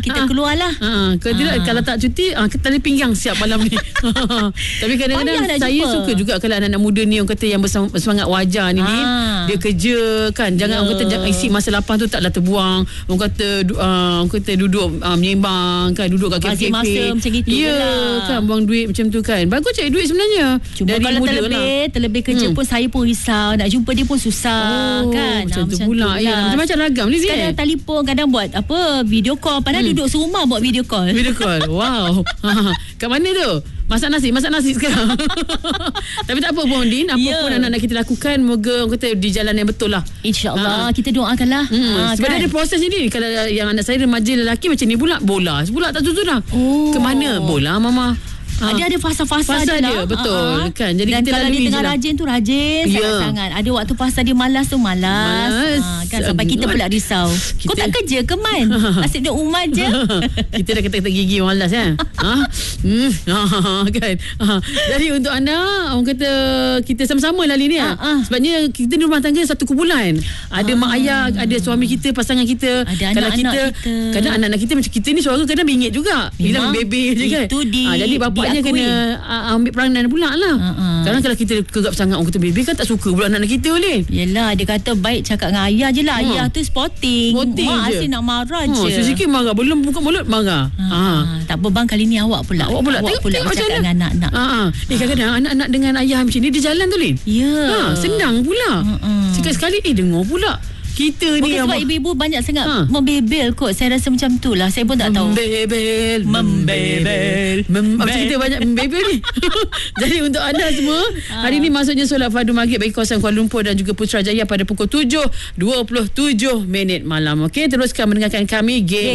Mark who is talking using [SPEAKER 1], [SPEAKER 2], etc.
[SPEAKER 1] kita keluarlah.
[SPEAKER 2] Kalau tidak, kalau tak cuti, tali pinggang siap malam ni. Tapi kadang-kadang saya suka juga kalau anak-anak muda ni orang kata yang bersemangat wajar ni, dia kerja kan. Jangan orang kata jangan isi masa lapang tu taklah terbuang. Orang kata duduk menyembang kan, duduk kat kafe.
[SPEAKER 1] Masa macam gitu
[SPEAKER 2] kan, buang duit macam tu kan. Bagus cari duit sebenarnya.
[SPEAKER 1] Cuma dari kalau terlebih kerja pun saya pun risau. Nak jumpa dia pun susah kan.
[SPEAKER 2] Macam tu pula. Macam-macam ragam ni.
[SPEAKER 1] Kadang telefon, kadang buat video call. Padahal duduk serumah buat video call.
[SPEAKER 2] Wow. Kat mana tu? Masak nasi sekarang. Tapi tak apa pun Din, apa pun anak-anak kita lakukan, moga orang kata di jalan yang betul lah.
[SPEAKER 1] InsyaAllah kita doakanlah.
[SPEAKER 2] Sebab ada proses ni. Kalau yang anak saya remaja lelaki macam ni pula, bola tak tutup dah. Ke mana bola mama?
[SPEAKER 1] Dia ada fasa-fasa dia,
[SPEAKER 2] betul kan. Jadi
[SPEAKER 1] dan
[SPEAKER 2] kita
[SPEAKER 1] kalau dia tengah rajin tu rajin sangat-sangat. Ada waktu fasa dia malas tu malas. Kan sampai kita pula risau. Kau tak kerja ke Man? Asyik duduk rumah je.
[SPEAKER 2] Kita dah kata gigi malas kan. Kan. Jadi untuk anda, orang kata kita sama-sama lah ni. Sebabnya kita di rumah tangga satu kumpulan. Ada mak ayah, ada suami kita, pasangan kita.
[SPEAKER 1] Ada anak-anak kita.
[SPEAKER 2] Kadang anak-anak kita macam kita ni suara kadang bingit juga. Bilang bebe je kan. Jadi bapaknya kena ambil peranan pula lah. Kadang kalau kita gegap sangat orang kata bebe kan tak suka pula anak-anak kita ni.
[SPEAKER 1] Yelah, dia kata baik cakap dengan ayah je lah. Ayah tu sporting
[SPEAKER 2] je.
[SPEAKER 1] Asyik nak marah je.
[SPEAKER 2] Sikit marah, belum buka mulut marah.
[SPEAKER 1] Tak apa bang, kali ni awak pula
[SPEAKER 2] tengok
[SPEAKER 1] bercakap dengan anak-anak.
[SPEAKER 2] Kadang-kadang anak-anak dengan ayah macam ni dia jalan tu Lin. Senang pula. Sekali-sekali dengar pula. Kita ni
[SPEAKER 1] sebab ibu-ibu banyak sangat membebel kot. Saya rasa macam tu lah. Saya pun tak tahu.
[SPEAKER 2] Membebel. Macam kita banyak membebel ni. Jadi untuk anda semua, hari ni maksudnya solat fardu maghrib bagi kawasan Kuala Lumpur dan juga Putrajaya pada pukul 7:27 malam. Okey, teruskan mendengarkan kami, geng